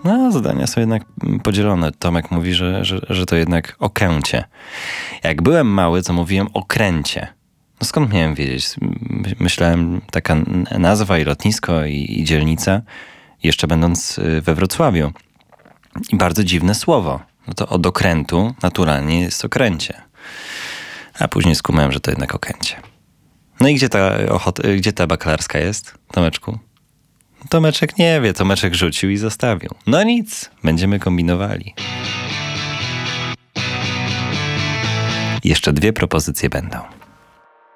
No, zadania są jednak podzielone. Tomek mówi, że to jednak Okęcie. Jak byłem mały, to mówiłem Okręcie. No skąd miałem wiedzieć? Myślałem, taka nazwa i lotnisko i dzielnica, jeszcze będąc we Wrocławiu. I bardzo dziwne słowo. No to od okrętu naturalnie jest Okręcie. A później skumałem, że to jednak Okęcie. No i gdzie ta bakalarska jest, Tomeczku? Tomeczek nie wie, Tomeczek rzucił i zostawił. No nic, będziemy kombinowali. Jeszcze 2 propozycje będą.